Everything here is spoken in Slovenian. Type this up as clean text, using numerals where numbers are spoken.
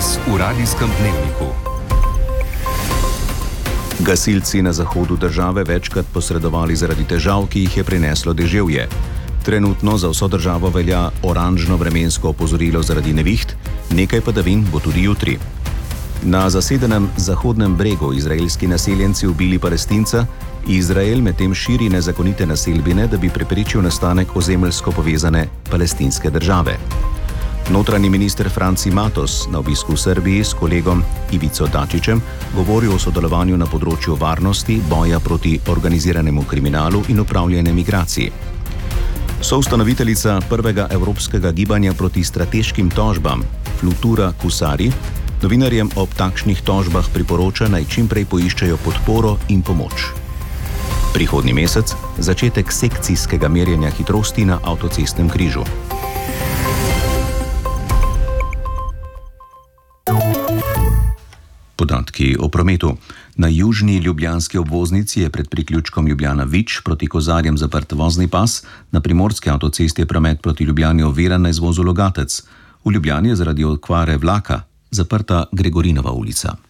Glas v radijskem dnevniku. Gasilci na zahodu države večkrat posredovali zaradi težav, ki jih je prineslo deževje. Trenutno za vso državo velja oranžno vremensko opozorilo zaradi neviht, nekaj padavin bo tudi jutri. Na zasedenem Zahodnem bregu izraelski naseljenci ubili Palestinca, Izrael medtem širi nezakonite naselbine, da bi preprečil nastanek ozemeljsko povezane palestinske države. Notranji minister Franci Matos na obisku v Srbiji s kolegom Ivico Dačićem govori o sodelovanju na področju varnosti, boja proti organiziranemu kriminalu in upravljanja migracij. Soustanoviteljica prvega evropskega gibanja proti strateškim tožbam, Flutura Kusari, novinarjem ob takšnih tožbah priporoča, naj čimprej poiščejo podporo in pomoč. Prihodnji mesec začetek sekcijskega merjenja hitrosti na avtocestnem križu. Podatki o prometu. Na južni ljubljanski obvoznici je pred priključkom Ljubljana-Vič proti Kozarjem zaprt vozni pas, na primorski avtocesti je promet proti Ljubljani oviran na izvozu Logatec. V Ljubljani je zaradi okvare vlaka zaprta Gregorinova ulica.